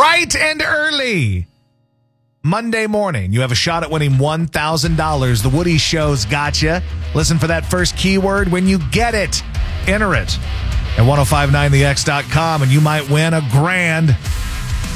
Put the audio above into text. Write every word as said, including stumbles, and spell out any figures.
Bright and early Monday morning, you have a shot at winning one thousand dollars. The Woody Show's gotcha. Listen for that first keyword. When you get it, enter it at ten fifty-nine the x dot com, and you might win a grand.